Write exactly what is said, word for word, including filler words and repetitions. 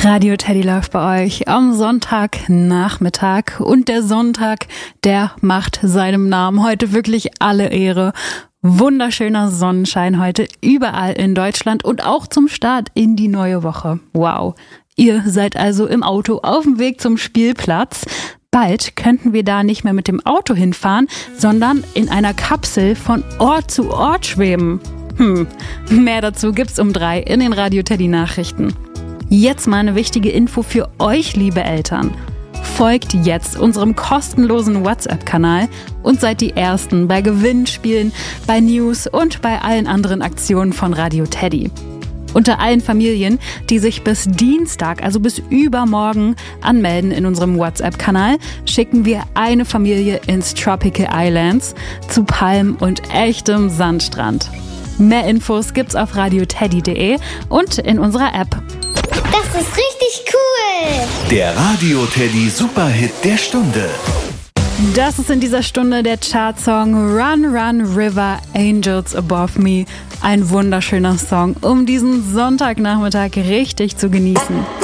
Radio Teddy läuft bei euch am Sonntagnachmittag und der Sonntag, der macht seinem Namen heute wirklich alle Ehre. Wunderschöner Sonnenschein heute überall in Deutschland und auch zum Start in die neue Woche. Wow, ihr seid also im Auto auf dem Weg zum Spielplatz. Bald könnten wir da nicht mehr mit dem Auto hinfahren, sondern in einer Kapsel von Ort zu Ort schweben. Hm, mehr dazu gibt's um drei in den Radio Teddy Nachrichten. Jetzt mal eine wichtige Info für euch, liebe Eltern. Folgt jetzt unserem kostenlosen WhatsApp-Kanal und seid die Ersten bei Gewinnspielen, bei News und bei allen anderen Aktionen von Radio Teddy. Unter allen Familien, die sich bis Dienstag, also bis übermorgen, anmelden in unserem WhatsApp-Kanal, schicken wir eine Familie ins Tropical Islands zu Palmen und echtem Sandstrand. Mehr Infos gibt's auf radioteddy punkt de und in unserer App. Das ist richtig cool! Der Radio Teddy Superhit der Stunde. Das ist in dieser Stunde der Chartsong Run Run River Angels Above Me. Ein wunderschöner Song, um diesen Sonntagnachmittag richtig zu genießen.